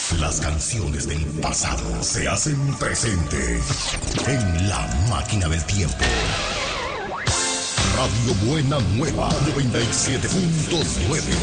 Las canciones del pasado se hacen presente en la máquina del tiempo. Radio Buena Nueva 97.9.